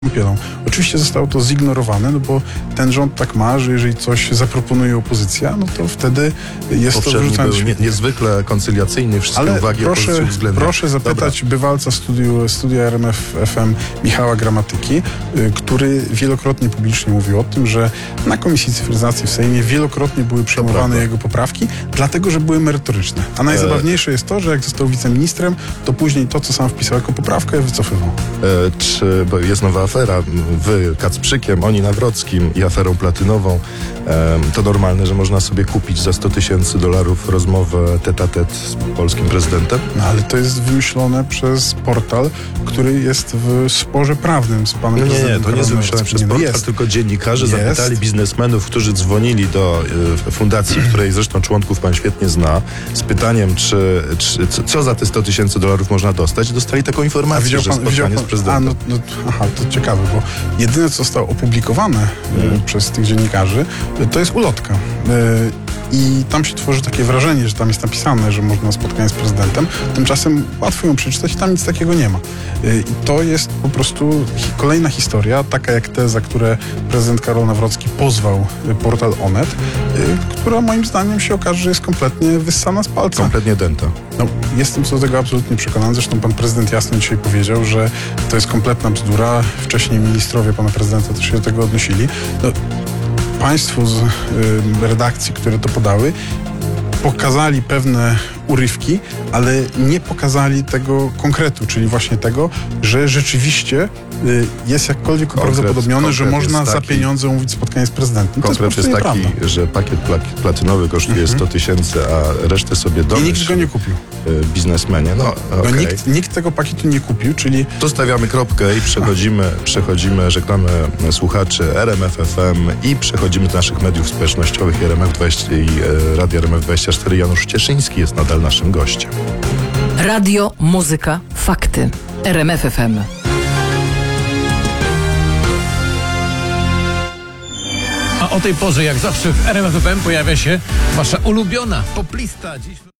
Oczywiście zostało to zignorowane, no bo ten rząd tak ma, że jeżeli coś zaproponuje opozycja, no to wtedy jest to wyrzucane. Był niezwykle koncyliacyjny, wszystkie uwagi opozycji uwzględniał. Proszę zapytać bywalca studia RMF FM Michała Gramatyki, który wielokrotnie publicznie mówił o tym, że na Komisji Cyfryzacji w Sejmie wielokrotnie były przyjmowane jego poprawki, dlatego, że były merytoryczne. A najzabawniejsze jest to, że jak został wiceministrem, to później to, co sam wpisał jako poprawkę, wycofywał. Bo jest nowa afera, wy Kacprzykiem, oni Nawrockim i aferą platynową. To normalne, że można sobie kupić za $100,000 rozmowę tete-a-tete z polskim prezydentem? No ale to jest wymyślone przez portal, który jest w sporze prawnym z panem prezydentem. Nie, to nie jest wymyślone przez portal, tylko dziennikarze zapytali biznesmenów, którzy dzwonili do fundacji, której zresztą członków pan świetnie zna, z pytaniem, co za te $100,000 można dostać. Dostali taką informację, że spotkanie z prezydentem. To ciekawe, bo jedyne, co zostało opublikowane przez tych dziennikarzy, to jest ulotka. I tam się tworzy takie wrażenie, że tam jest napisane, że można spotkanie z prezydentem. Tymczasem łatwo ją przeczytać i tam nic takiego nie ma. I to jest po prostu kolejna historia, taka jak te, za które prezydent Karol Nawrocki pozwał portal Onet, która moim zdaniem się okaże, że jest kompletnie wyssana z palca. Kompletnie dęta. No, jestem co do tego absolutnie przekonany. Zresztą pan prezydent jasno dzisiaj powiedział, że to jest kompletna bzdura. Wcześniej ministrowie pana prezydenta też się do tego odnosili. No, państwo z redakcji, które to podały, pokazali pewne urywki, ale nie pokazali tego konkretu, czyli właśnie tego, że rzeczywiście jest jakkolwiek uprawdopodobnione, że można za pieniądze umówić spotkanie z prezydentem. Konkret jest taki, że pakiet platynowy kosztuje $100,000, a resztę sobie domyśl. I nikt go nie kupił. Biznesmenie. Nikt tego pakietu nie kupił, czyli... Tu stawiamy kropkę i przechodzimy żegnamy słuchaczy RMF FM i przechodzimy do naszych mediów społecznościowych i Radia RMF24. Janusz Cieszyński jest nadal naszym gościem. Radio, muzyka, fakty. RMF FM. A o tej porze, jak zawsze w RMF FM pojawia się wasza ulubiona poplista. Dziś...